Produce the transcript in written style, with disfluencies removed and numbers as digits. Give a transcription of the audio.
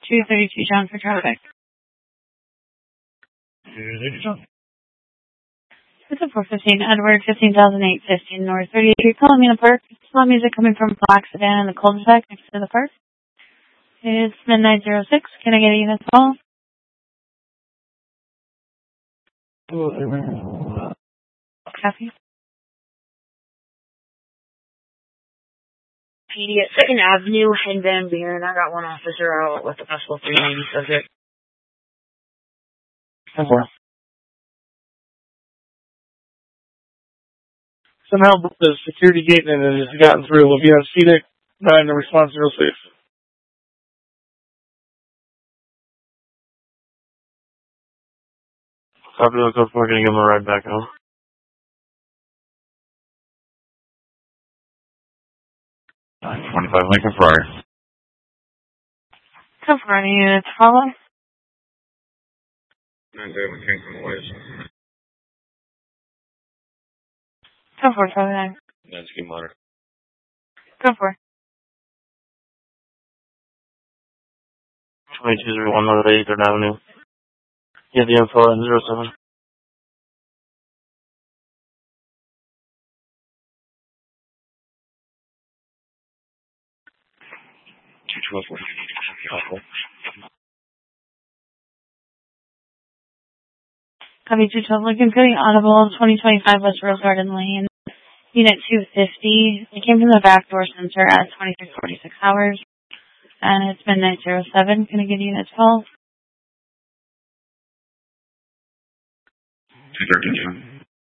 232 John for traffic. 232 John. It's a 415 Edward, 15,815 North 38th Street, Columbia Park. Slow music coming from Black Sedan in the cul-de-sac next to the park. It's midnight 06. Can I get a unit call? Copy. PD at 2nd Avenue and Van Buren. I got one officer out with the possible 390 subject. 10-4. Somehow the security gate and it has gotten through. We'll be on scenic 9 to response 06. Copy the code 4, gonna give him a ride back home. 925 Lincoln Friar. Come for any units, follow. 9-7 Kingston Place. Come for 29. That's good monitor. Come for. 2201 North 83rd Avenue. Yeah, the info at 07. Copy 212 Lincoln City Audible 2025 West Rose Garden Lane. Unit 250. It came from the back door sensor at 2346 hours. And it's midnight 07. Can I get unit 12? 213.